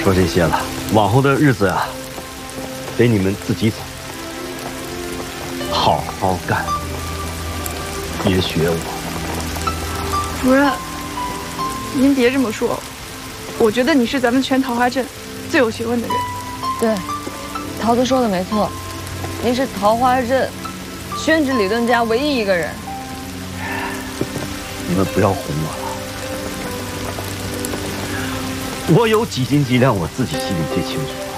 说这些了，往后的日子呀，得你们自己走，好好干，别学我。 主任，您别这么说，我觉得你是咱们全桃花镇最有学问的人。 对，桃子说的没错，您是桃花镇宣纸理论家唯一一个人。 你们不要哄我了，我有几斤几两，我自己心里最清楚。